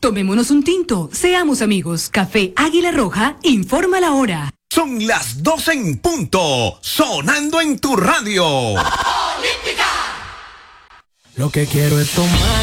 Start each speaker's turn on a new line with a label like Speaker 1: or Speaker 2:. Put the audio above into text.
Speaker 1: Tomémonos un tinto, seamos amigos. Café Águila Roja, informa la hora.
Speaker 2: Son las 12 en punto, sonando en tu radio.
Speaker 3: Lo que quiero es tomar.